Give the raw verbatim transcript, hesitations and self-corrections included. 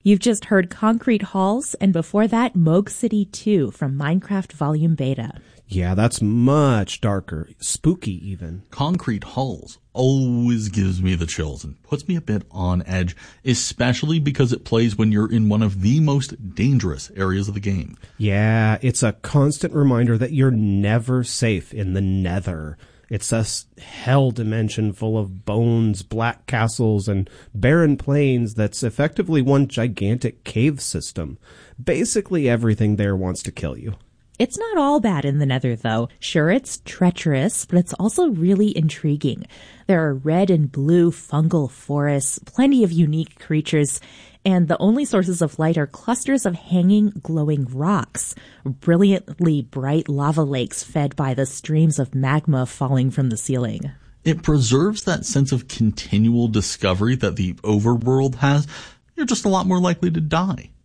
You've just heard Concrete Halls, and before that, Moog City two from Minecraft Volume Beta. Yeah, that's much darker, spooky even. Concrete Halls always gives me the chills and puts me a bit on edge, especially because it plays when you're in one of the most dangerous areas of the game. Yeah, it's a constant reminder that you're never safe in the Nether. It's a hell dimension full of bones, black castles, and barren plains that's effectively one gigantic cave system. Basically everything there wants to kill you. It's not all bad in the Nether, though. Sure, it's treacherous, but it's also really intriguing. There are red and blue fungal forests, plenty of unique creatures, and the only sources of light are clusters of hanging, glowing rocks, brilliantly bright lava lakes fed by the streams of magma falling from the ceiling. It preserves that sense of continual discovery that the overworld has. You're just a lot more likely to die.